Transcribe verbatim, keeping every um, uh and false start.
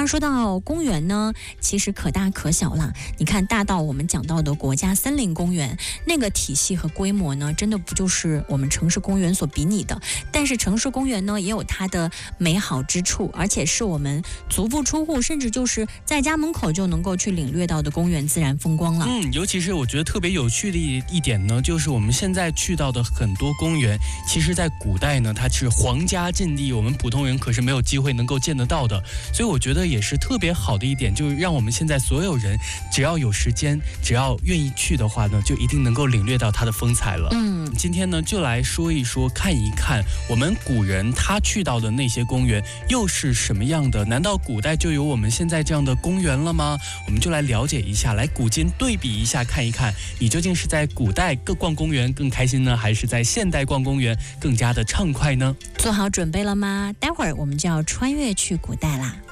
那说到公园呢，其实可大可小啦。你看，大到我们讲到的国家森林公园，那个体系和规模呢，真的不就是我们城市公园所比拟的。但是城市公园呢，也有它的美好之处，而且是我们足不出户，甚至就是在家门口就能够去领略到的公园自然风光了。 嗯，尤其是我觉得特别有趣的一点呢，就是我们现在去到的很多公园，其实在古代呢，它是皇家禁地，我们普通人可是没有机会能够见得到的。所以我觉得也是特别好的一点，就是让我们现在所有人只要有时间，只要愿意去的话呢，就一定能够领略到它的风采了。 嗯， 今天呢就来说一说，看一看我们古人他去到的那些公园又是什么样的？难道古代就有我们现在这样的公园了吗？我们就来了解一下，来古今对比一下，看一看你究竟是在古代更逛公园更开心呢，还是在现代逛公园更加的畅快呢？ 做好准备了吗？待会儿我们就要穿越去古代啦。